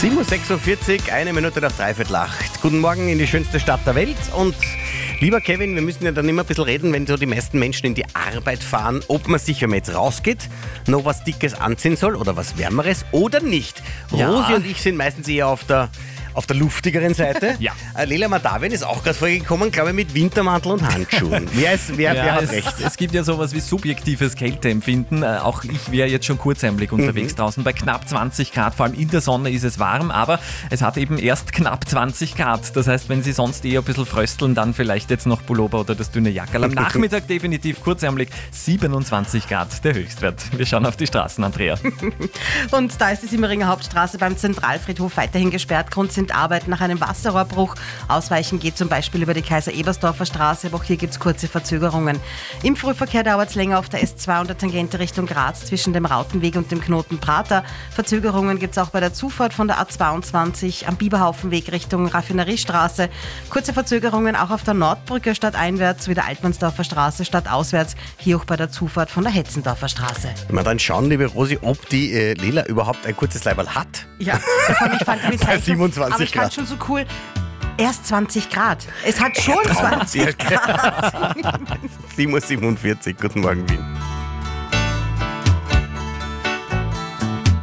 7.46 Uhr, 1 Minute nach 7:45. Guten Morgen in die schönste Stadt der Welt. Und lieber Kevin, wir müssen ja dann immer ein bisschen reden, wenn so die meisten Menschen in die Arbeit fahren, ob man sich, wenn man jetzt rausgeht, noch was Dickes anziehen soll oder was Wärmeres oder nicht. Ja. Rosi und ich sind meistens eher auf der luftigeren Seite. Ja. Leila Madavian ist auch gerade vorgekommen, glaube ich, mit Wintermantel und Handschuhen. Wer hat recht? Es gibt ja sowas wie subjektives Kälteempfinden. Auch ich wäre jetzt schon kurzärmlich unterwegs draußen. Bei knapp 20 Grad, vor allem in der Sonne ist es warm, aber es hat eben erst knapp 20 Grad. Das heißt, wenn Sie sonst eher ein bisschen frösteln, dann vielleicht jetzt noch Pullover oder das dünne Jackerl. Am Nachmittag definitiv kurzärmlich 27 Grad, der Höchstwert. Wir schauen auf die Straßen, Andrea. Und da ist die Simmeringer Hauptstraße beim Zentralfriedhof weiterhin gesperrt. Grund sind Arbeiten nach einem Wasserrohrbruch. Ausweichen geht zum Beispiel über die Kaiser-Ebersdorfer Straße, aber auch hier gibt es kurze Verzögerungen. Im Frühverkehr dauert es länger auf der S2 und der Tangente Richtung Graz zwischen dem Rautenweg und dem Knoten Prater. Verzögerungen gibt es auch bei der Zufahrt von der A22 am Biberhaufenweg Richtung Raffineriestraße. Kurze Verzögerungen auch auf der Nordbrücke stadteinwärts sowie der Altmannsdorfer Straße stadtauswärts. Hier auch bei der Zufahrt von der Hetzendorfer Straße. Mal dann schauen, liebe Rosi, ob die Leila überhaupt ein kurzes Leiberl hat. Ja, ich fand die Bei 27 aber ich fand Grad. schon so cool. Erst 20 Grad. Es hat schon 20 Grad. 7.47 Uhr, guten Morgen Wien.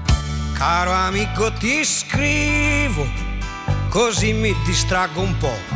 Caro amico ti scrivo, così mi distraggo un po'.